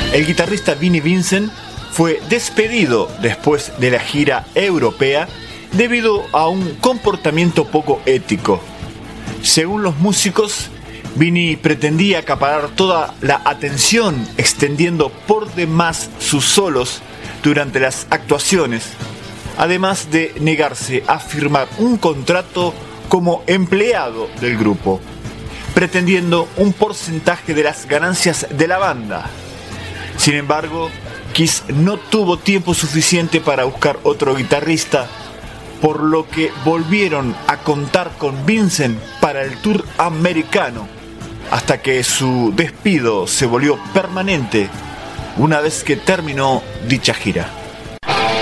El guitarrista Vinnie Vincent fue despedido después de la gira europea debido a un comportamiento poco ético. Según los músicos, Vinnie pretendía acaparar toda la atención, extendiendo por demás sus solos durante las actuaciones, además de negarse a firmar un contrato como empleado del grupo, pretendiendo un porcentaje de las ganancias de la banda. Sin embargo, Kiss no tuvo tiempo suficiente para buscar otro guitarrista, por lo que volvieron a contar con Vincent para el tour americano, hasta que su despido se volvió permanente una vez que terminó dicha gira.